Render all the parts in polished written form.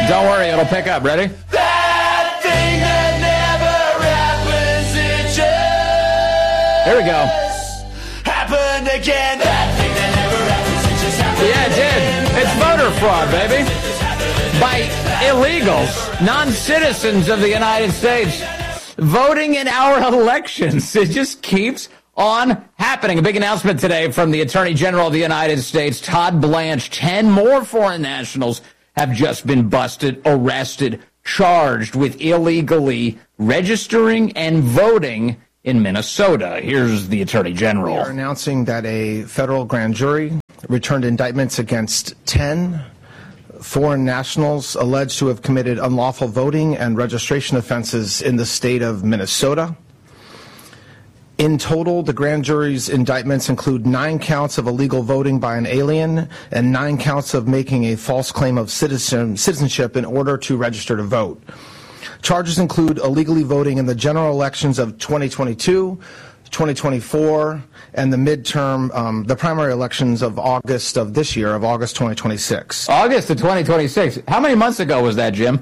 Don't worry, it'll pick up. Ready? That thing that never happens, it just Here we go. happened again. That thing that never happens, it just happened Yeah, it did. It's voter fraud, baby. By illegals, non-citizens of the United States, voting in our elections. It just keeps on happening. A big announcement today from the Attorney General of the United States, Todd Blanche. 10 more foreign nationals have just been busted, arrested, charged with illegally registering and voting in Minnesota. Here's the Attorney General. We are announcing that a federal grand jury returned indictments against 10 foreign nationals alleged to have committed unlawful voting and registration offenses in the state of Minnesota. In total, the grand jury's indictments include 9 counts of illegal voting by an alien and 9 counts of making a false claim of citizenship in order to register to vote. Charges include illegally voting in the general elections of 2022, 2024, and the midterm, the primary elections of August of this year, of August 2026. August of 2026. How many months ago was that, Jim?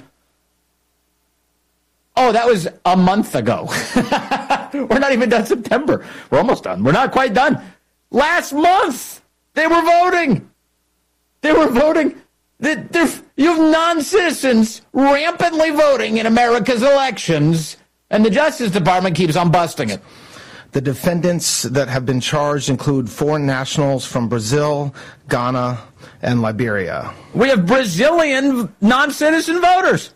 Oh, that was a month ago. We're not even done September. We're almost done. We're not quite done. Last month, they were voting. They were voting. You have non-citizens rampantly voting in America's elections, and the Justice Department keeps on busting it. The defendants that have been charged include foreign nationals from Brazil, Ghana, and Liberia. We have Brazilian non-citizen voters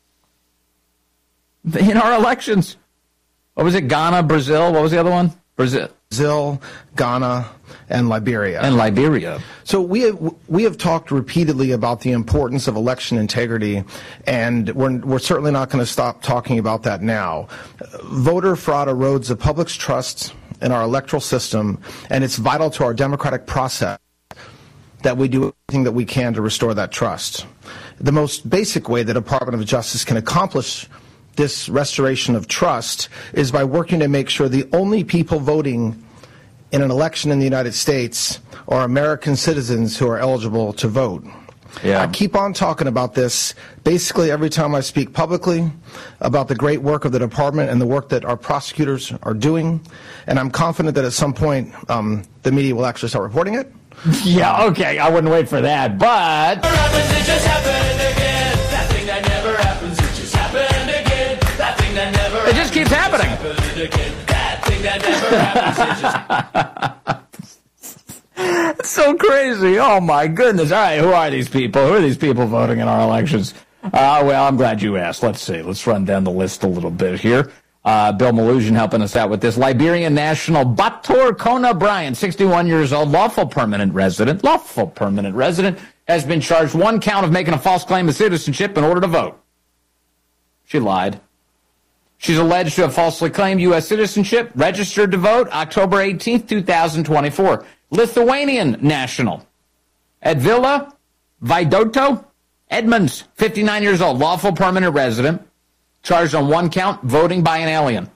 in our elections. What was it? Ghana, Brazil. What was the other one? Brazil, Ghana, and Liberia. So we have talked repeatedly about the importance of election integrity, and we're certainly not going to stop talking about that now. Voter fraud erodes the public's trust in our electoral system, and it's vital to our democratic process that we do everything that we can to restore that trust. The most basic way the Department of Justice can accomplish this restoration of trust is by working to make sure the only people voting in an election in the United States are American citizens who are eligible to vote. Yeah. I keep on talking about this basically every time I speak publicly about the great work of the department and the work that our prosecutors are doing, and I'm confident that at some point the media will actually start reporting it. Yeah, okay, I wouldn't wait for that, but... It just happened again. That thing that never happens, it just happened again. That thing that never It just keeps happening. That thing that never happens, It's so crazy. Oh, my goodness. All right, who are these people? Who are these people voting in our elections? Well, I'm glad you asked. Let's see. Let's run down the list a little bit here. Bill Malugin helping us out with this. Liberian national Bator Kona Bryant, 61 years old, lawful permanent resident, has been charged 1 count of making a false claim of citizenship in order to vote. She lied. She's alleged to have falsely claimed U.S. citizenship, registered to vote October 18th, 2024. Lithuanian national Edvila Vaidoto Edmonds, 59 years old, lawful permanent resident, charged on 1 count, voting by an alien.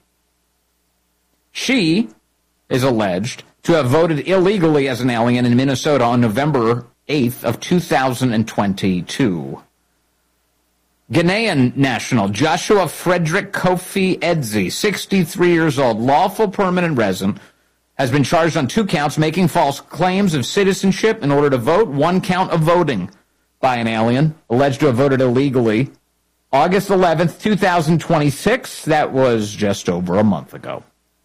She is alleged to have voted illegally as an alien in Minnesota on November 8th of 2022. Ghanaian national Joshua Frederick Kofi Edzi, 63 years old, lawful permanent resident, has been charged on 2 counts, making false claims of citizenship in order to vote, 1 count of voting by an alien, alleged to have voted illegally. August 11th, 2026, that was just over a month ago.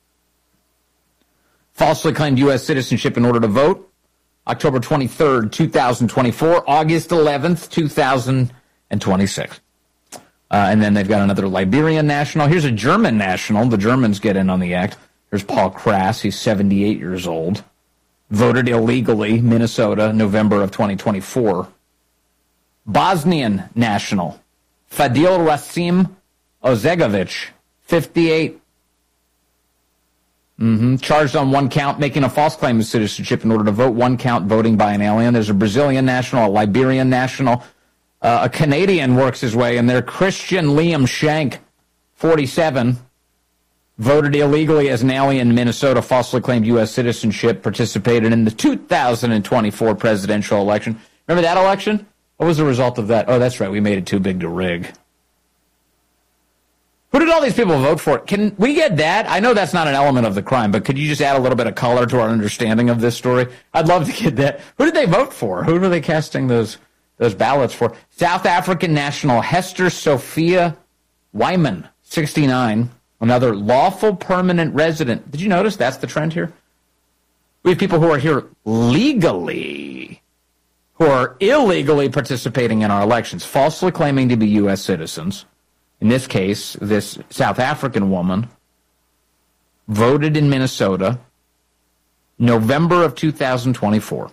Falsely claimed U.S. citizenship in order to vote, October 23rd, 2024, August 11th, 2026. And then they've got another Liberian national. Here's a German national. The Germans get in on the act. Here's Paul Krass. He's 78 years old. Voted illegally, Minnesota, November of 2024. Bosnian national Fadil Rasim Ozegovic, 58. Charged on 1 count, making a false claim of citizenship in order to vote, 1 count, voting by an alien. There's a Brazilian national, a Liberian national. A Canadian works his way in there. Christian Liam Shank, 47. Voted illegally as an alien in Minnesota, falsely claimed U.S. citizenship, participated in the 2024 presidential election. Remember that election? What was the result of that? Oh, that's right. We made it too big to rig. Who did all these people vote for? Can we get that? I know that's not an element of the crime, but could you just add a little bit of color to our understanding of this story? I'd love to get that. Who did they vote for? Who were they casting those ballots for? South African national Hester Sophia Wyman, 69, another lawful permanent resident. Did you notice that's the trend here? We have people who are here legally, who are illegally participating in our elections, falsely claiming to be U.S. citizens. In this case, this South African woman voted in Minnesota, November of 2024.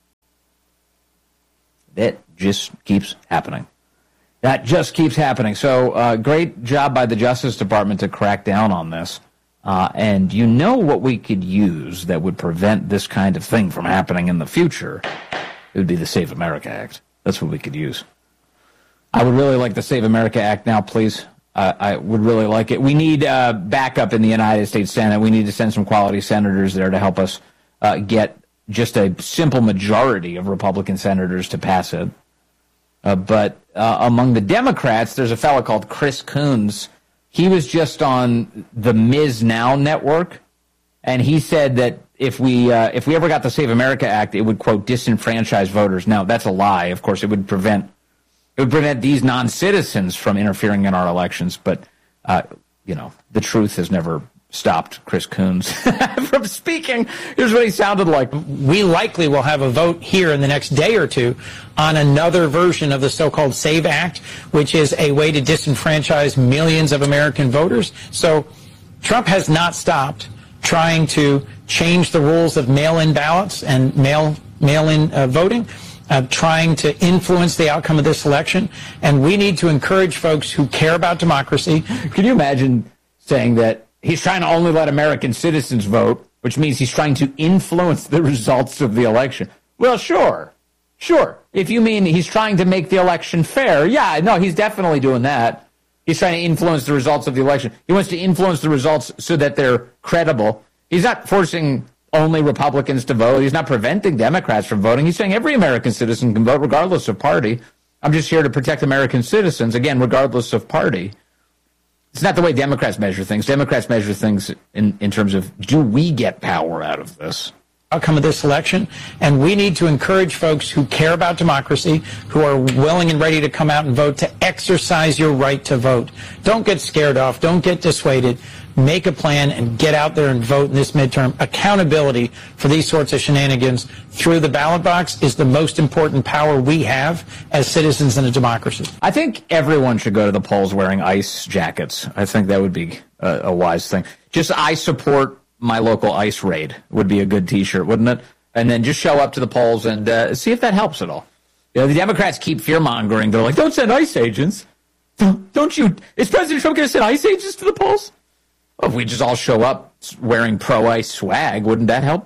That just keeps happening. That just keeps happening. So great job by the Justice Department to crack down on this. And you know what we could use that would prevent this kind of thing from happening in the future? It would be the Save America Act. That's what we could use. I would really like the Save America Act now, please. I would really like it. We need backup in the United States Senate. We need to send some quality senators there to help us get just a simple majority of Republican senators to pass it. But among the Democrats, there's a fellow called Chris Coons. He was just on the Ms. Now network, and he said that if we ever got the Save America Act, it would, quote, disenfranchise voters. Now, that's a lie. Of course, it would prevent these non-citizens from interfering in our elections. But, the truth has never stopped Chris Coons from speaking. Here's what he sounded like. We likely will have a vote here in the next day or two on another version of the so-called SAVE Act, which is a way to disenfranchise millions of American voters. So Trump has not stopped trying to change the rules of mail-in ballots and mail-in voting, trying to influence the outcome of this election. And we need to encourage folks who care about democracy. Can you imagine saying that he's trying to only let American citizens vote, which means he's trying to influence the results of the election? Well, sure. If you mean he's trying to make the election fair, yeah, no, he's definitely doing that. He's trying to influence the results of the election. He wants to influence the results so that they're credible. He's not forcing only Republicans to vote. He's not preventing Democrats from voting. He's saying every American citizen can vote regardless of party. I'm just here to protect American citizens, again, regardless of party. It's not the way Democrats measure things. Democrats measure things in terms of, do we get power out of this? Outcome of this election, and we need to encourage folks who care about democracy, who are willing and ready to come out and vote, to exercise your right to vote. Don't get scared off. Don't get dissuaded. Make a plan and get out there and vote in this midterm. Accountability for these sorts of shenanigans through the ballot box is the most important power we have as citizens in a democracy. I think everyone should go to the polls wearing ICE jackets. I think that would be a wise thing. Just, I support my local ICE raid would be a good T-shirt, wouldn't it? And then just show up to the polls and see if that helps at all. You know, the Democrats keep fear-mongering. They're like, don't send ICE agents. Don't you? Is President Trump going to send ICE agents to the polls? Well, if we just all show up wearing pro-ICE swag, wouldn't that help?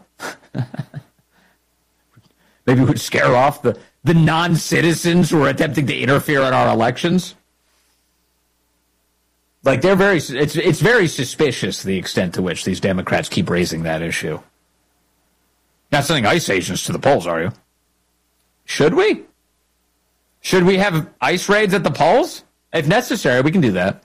Maybe we'd scare off the non-citizens who are attempting to interfere in our elections. Like, it's very suspicious the extent to which these Democrats keep raising that issue. Not sending ICE agents to the polls, are you? Should we? Should we have ICE raids at the polls? If necessary, we can do that.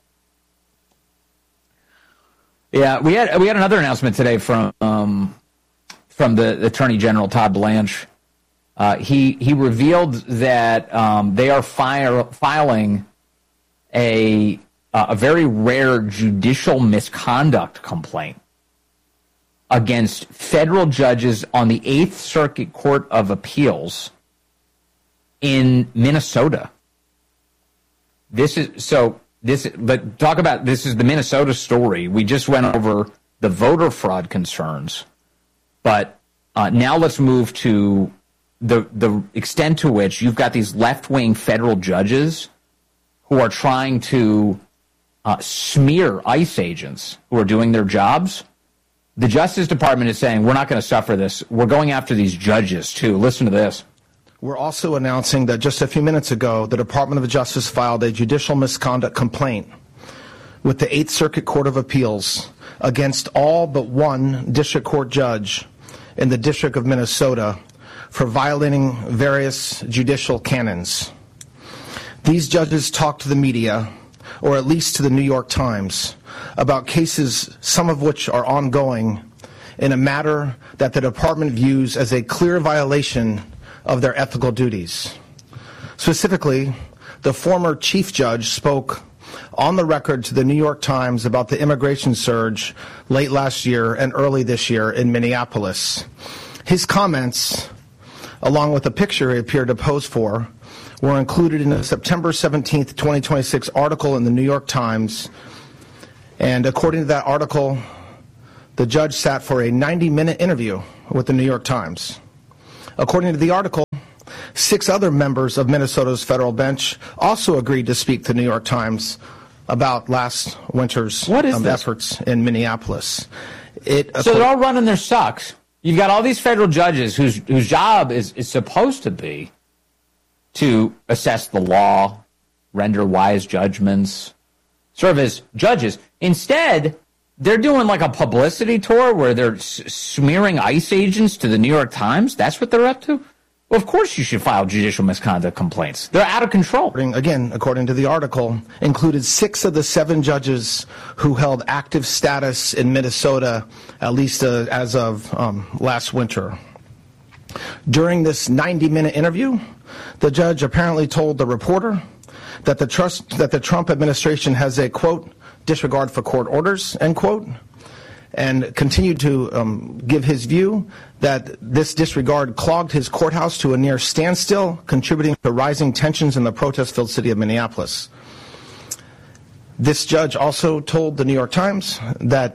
Yeah, we had another announcement today from the Attorney General, Todd Blanche. He revealed that they are filing a very rare judicial misconduct complaint against federal judges on the 8th Circuit Court of Appeals in Minnesota. But talk about, this is the Minnesota story. We just went over the voter fraud concerns, but now let's move to the extent to which you've got these left-wing federal judges who are trying to smear ICE agents who are doing their jobs. The Justice Department is saying, we're not going to suffer this. We're going after these judges, too. Listen to this. We're also announcing that just a few minutes ago, the Department of Justice filed a judicial misconduct complaint with the 8th Circuit Court of Appeals against all but one district court judge in the District of Minnesota for violating various judicial canons. These judges talked to the media, or at least to the New York Times, about cases, some of which are ongoing, in a matter that the department views as a clear violation of their ethical duties. Specifically, the former chief judge spoke on the record to the New York Times about the immigration surge late last year and early this year in Minneapolis. His comments, along with the picture he appeared to pose for, were included in a September 17, 2026 article in the New York Times. And according to that article, the judge sat for a 90-minute interview with the New York Times. According to the article, 6 other members of Minnesota's federal bench also agreed to speak to the New York Times about last winter's efforts in Minneapolis. So they're all running their sucks. You've got all these federal judges whose job is supposed to be to assess the law, render wise judgments, serve as judges. Instead, they're doing like a publicity tour where they're smearing ICE agents to the New York Times. That's what they're up to? Well, of course you should file judicial misconduct complaints. They're out of control. Again, according to the article, included 6 of the 7 judges who held active status in Minnesota, at least as of last winter. During this 90-minute interview, the judge apparently told the reporter that the Trump administration has a, quote, disregard for court orders, end quote, and continued to give his view that this disregard clogged his courthouse to a near standstill, contributing to rising tensions in the protest-filled city of Minneapolis. This judge also told the New York Times that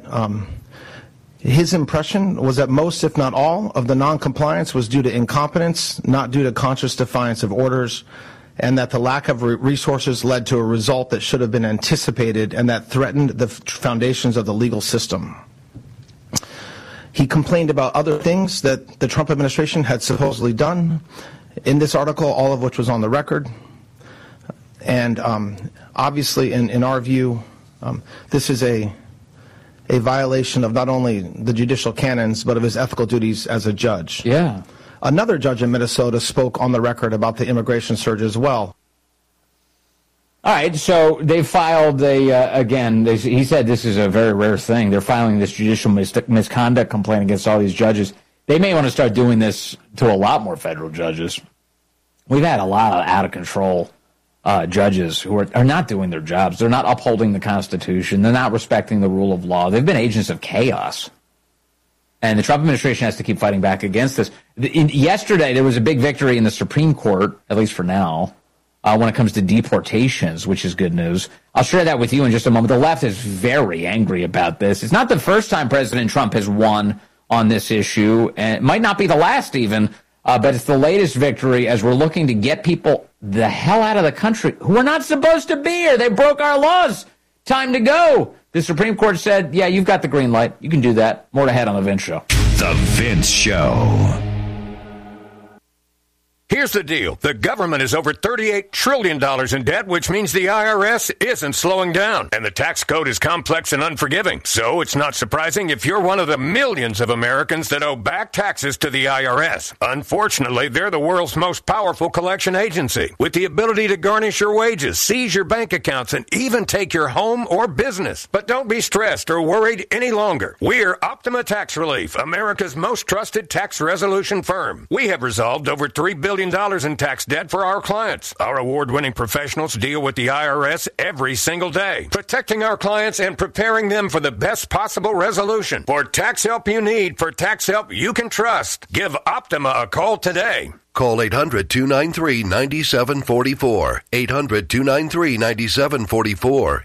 his impression was that most, if not all, of the noncompliance was due to incompetence, not due to conscious defiance of orders, and that the lack of resources led to a result that should have been anticipated and that threatened the foundations of the legal system. He complained about other things that the Trump administration had supposedly done in this article, all of which was on the record. And obviously, in our view, this is a violation of not only the judicial canons, but of his ethical duties as a judge. Yeah. Another judge in Minnesota spoke on the record about the immigration surge as well. All right, so they filed he said this is a very rare thing. They're filing this judicial misconduct complaint against all these judges. They may want to start doing this to a lot more federal judges. We've had a lot of out-of-control judges who are not doing their jobs. They're not upholding the Constitution. They're not respecting the rule of law. They've been agents of chaos. And the Trump administration has to keep fighting back against this. Yesterday, there was a big victory in the Supreme Court, at least for now, when it comes to deportations, which is good news. I'll share that with you in just a moment. The left is very angry about this. It's not the first time President Trump has won on this issue, and it might not be the last even, but it's the latest victory as we're looking to get people the hell out of the country who are not supposed to be here. They broke our laws. Time to go. The Supreme Court said, yeah, you've got the green light. You can do that. More ahead on The Vince Show. The Vince Show. Here's the deal. The government is over $38 trillion in debt, which means the IRS isn't slowing down. And the tax code is complex and unforgiving. So it's not surprising if you're one of the millions of Americans that owe back taxes to the IRS. Unfortunately, they're the world's most powerful collection agency, with the ability to garnish your wages, seize your bank accounts, and even take your home or business. But don't be stressed or worried any longer. We're Optima Tax Relief, America's most trusted tax resolution firm. We have resolved over $3 billion in tax debt for our clients. Our award-winning professionals deal with the IRS every single day, protecting our clients and preparing them for the best possible resolution. For tax help you need, for tax help you can trust, give Optima a call today. Call 800-293-9744. 800-293-9744.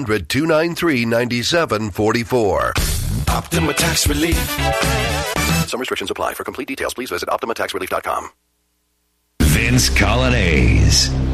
800-293-9744. Optima Tax Relief. Some restrictions apply. For complete details, please visit OptimaTaxRelief.com. Vince Colonnese.